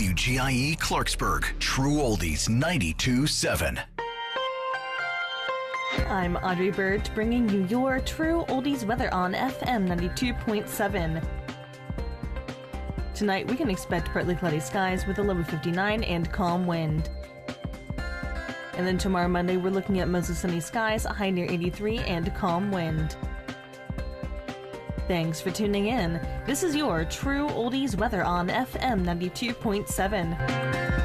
WGIE Clarksburg, True Oldies 92.7. I'm Audrey Bird, bringing you your True Oldies weather on FM 92.7. Tonight, we can expect partly cloudy skies with a low of 59 and calm wind. And then tomorrow, Monday, we're looking at mostly sunny skies, a high near 83 and calm wind. Thanks for tuning in. This is your True Oldies weather on FM 92.7.